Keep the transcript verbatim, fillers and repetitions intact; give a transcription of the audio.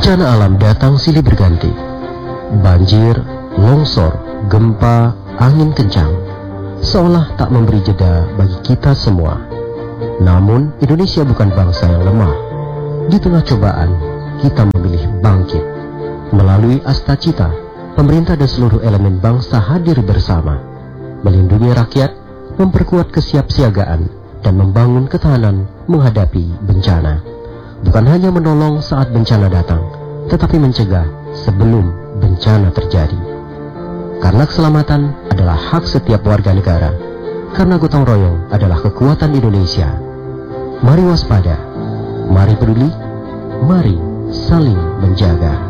Bencana alam datang silih berganti. Banjir, longsor, gempa, angin kencang, seolah tak memberi jeda bagi kita semua. Namun, Indonesia bukan bangsa yang lemah. Di tengah cobaan, kita memilih bangkit. Melalui Astacita, pemerintah dan seluruh elemen bangsa hadir bersama, melindungi rakyat, memperkuat kesiapsiagaan, dan membangun ketahanan menghadapi bencana. Bukan hanya menolong saat bencana datang, tetapi mencegah sebelum bencana terjadi. Karena keselamatan adalah hak setiap warga negara, karena gotong royong adalah kekuatan Indonesia. Mari waspada, mari peduli, mari saling menjaga.